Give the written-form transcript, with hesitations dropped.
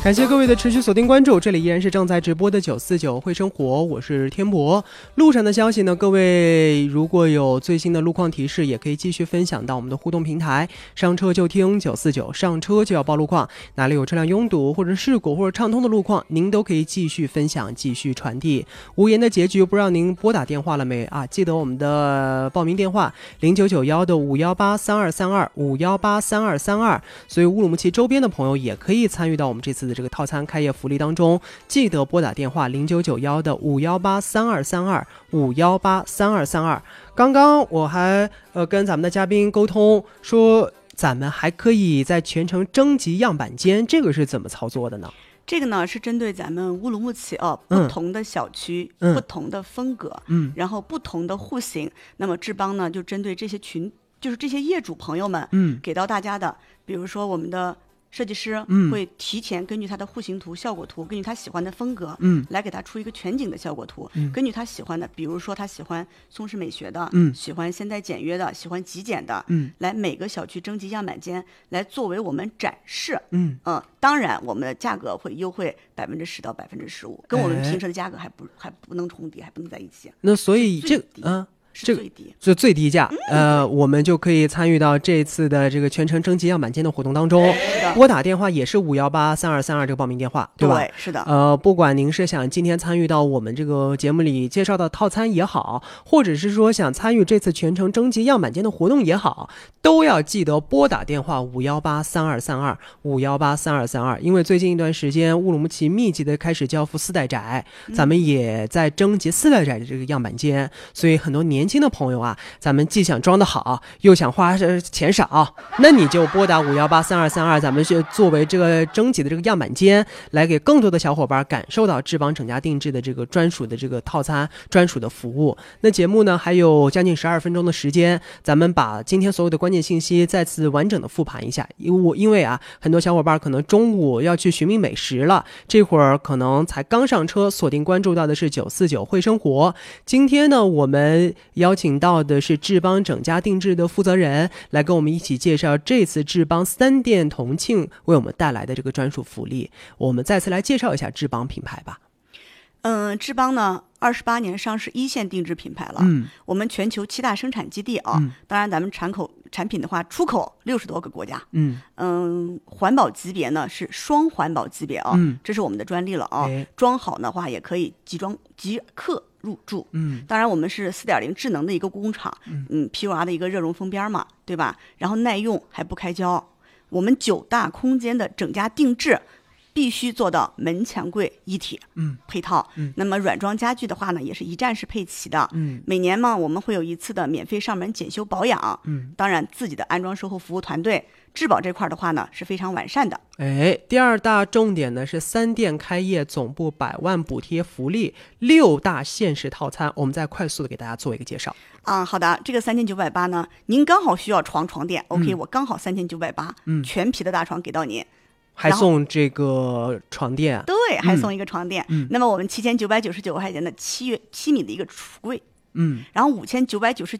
感谢各位的持续锁定关注，这里依然是正在直播的949会生活，我是天博。路上的消息呢，各位如果有最新的路况提示，也可以继续分享到我们的互动平台，上车就听949，上车就要报路况，哪里有车辆拥堵或者事故或者畅通的路况，您都可以继续分享，继续传递。无言的结局，不知道您拨打电话了没啊？记得我们的报名电话0991的5183232，5183232，所以乌鲁木齐周边的朋友也可以参与到我们这次的这个套餐开业福利当中，记得拨打电话0991的5183232，5183232。刚刚我还跟咱们的嘉宾沟通说，咱们还可以在全程征集样板间，这个是怎么操作的呢？ 这个呢是针对咱们乌鲁木齐不同的小区、不同的风格，然后不同的户型，那么志邦呢就针对这些就是这些业主朋友们，给到大家的，比如说我们的设计师会提前根据他的户型图、效果图，根据他喜欢的风格，来给他出一个全景的效果图，根据他喜欢的，比如说他喜欢松式美学的，喜欢现代简约的，喜欢极简的，来每个小区征集样板间，来作为我们展示，当然我们的价格会优惠10%到15%，跟我们平时的价格还不能重叠，还不能在一起。 那所以这是最低价，我们就可以参与到这次的这个全程征集样板间的活动当中。拨打电话也是5183232这个报名电话，对吧？ 对，是的。 不管您是想今天参与到我们这个节目里介绍的套餐也好，或者是说想参与这次全程征集样板间的活动也好，都要记得拨打电话5183232，5183232。因为最近一段时间，乌鲁木齐密集的开始交付4代宅，咱们也在征集4代宅的这个样板间，所以很多年轻的朋友啊，咱们既想装得好，又想花钱少，那你就拨打5183232，咱们是作为这个征集的这个样板间，来给更多的小伙伴感受到志邦整家定制的这个专属的这个套餐、专属的服务。那节目呢还有将近12分钟的时间，咱们把今天所有的关键信息再次完整的复盘一下。因为啊，很多小伙伴可能中午要去寻觅美食了，这会儿可能才刚上车，锁定关注到的是949会生活。今天呢，我们邀请到的是志邦整家定制的负责人，来跟我们一起介绍这次志邦3店同庆为我们带来的这个专属福利。我们再次来介绍一下志邦品牌吧。 志邦呢28年上市1线定制品牌了，我们全球7大生产基地当然咱们产品的话出口60多个国家，环保级别呢是双环保级别这是我们的专利了装好的话也可以即刻入住，当然我们是4.0智能的一个工厂，PUR 的一个热熔封边嘛，对吧？然后耐用还不开胶，我们9大空间的整家定制必须做到门墙柜一体配套，那么软装家具的话呢，也是一站式配齐的，每年嘛我们会有1次的免费上门检修保养，当然自己的安装售后服务团队质保这块的话呢是非常完善的。 第二大重点呢是3店开业总部100万补贴福利，6大限时套餐，我们再快速的给大家做一个介绍好的，这个3980呢，您刚好需要床垫，OK，我刚好3980，全皮的大床给到您。 还送这个床垫， 对，还送一个床垫。那么我们7999块钱的7米的一个橱柜，然后5999